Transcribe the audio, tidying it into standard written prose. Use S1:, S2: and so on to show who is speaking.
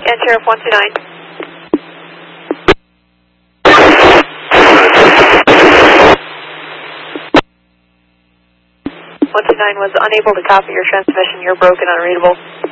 S1: And Sheriff 129. 129 was unable to copy your transmission. You're broken, unreadable.